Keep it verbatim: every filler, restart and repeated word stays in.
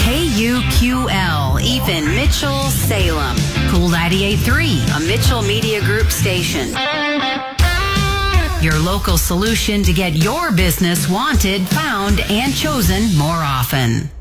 K U Q L, Ethan Mitchell, Salem. Cool ninety-eight point three, a Mitchell Media Group station. Your local solution to get your business wanted, found, and chosen more often.